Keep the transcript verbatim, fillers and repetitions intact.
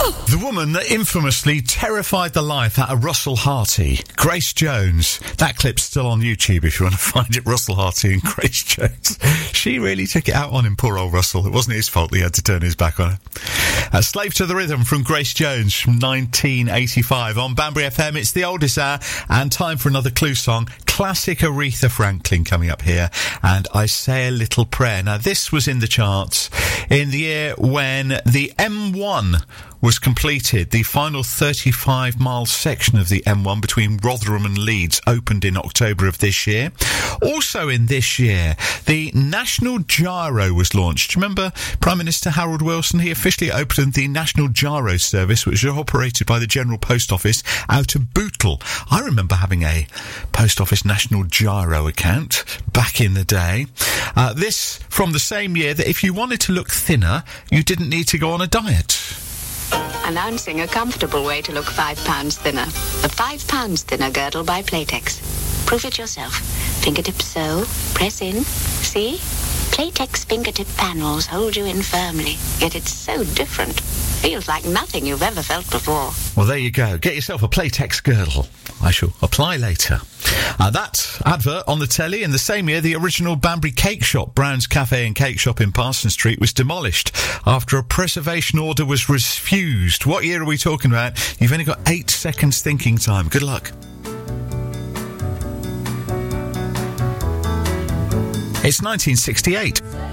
The woman that infamously terrified the life out of Russell Harty, Grace Jones. That clip's still on YouTube if you want to find it, Russell Harty and Grace Jones. She really took it out on him, poor old Russell. It wasn't his fault that he had to turn his back on her. Uh, Slave to the Rhythm from Grace Jones from nineteen eighty-five. On Banbury F M, it's the oldest hour, and time for another Clue song. Classic Aretha Franklin coming up here, and I Say a Little Prayer. Now, this was in the charts in the year when the M one was completed. The final thirty-five mile section of the M one between Rotherham and Leeds opened in October of this year. Also in this year, the National Gyro was launched. Do you remember Prime Minister Harold Wilson? He officially opened the National Gyro service, which was operated by the General Post Office out of Bootle. I remember having a Post Office National Gyro account back in the day. Uh, this from the same year that if you wanted to look thinner, you didn't need to go on a diet. Announcing a comfortable way to look five pounds thinner. The five pounds thinner girdle by Playtex. Prove it yourself. Fingertips so. Press in. See? Playtex fingertip panels hold you in firmly. Yet it's so different. Feels like nothing you've ever felt before. Well, there you go. Get yourself a Playtex girdle. I shall apply later. Uh, that advert on the telly in the same year, the original Banbury Cake Shop, Brown's Cafe and Cake Shop in Parsons Street, was demolished after a preservation order was refused. What year are we talking about? You've only got eight seconds thinking time. Good luck. It's nineteen sixty-eight.